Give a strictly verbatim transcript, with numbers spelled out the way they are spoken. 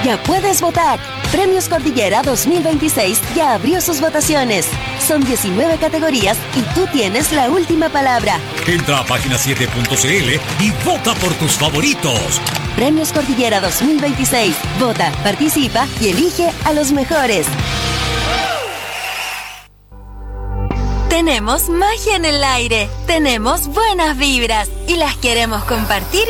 Ya puedes votar. Premios Cordillera dos mil veintiséis ya abrió sus votaciones. Son diecinueve categorías y tú tienes la última palabra. Entra a página siete punto c l y vota por tus favoritos. Premios Cordillera dos mil veintiséis. Vota, participa y elige a los mejores. Tenemos magia en el aire, tenemos buenas vibras y las queremos compartir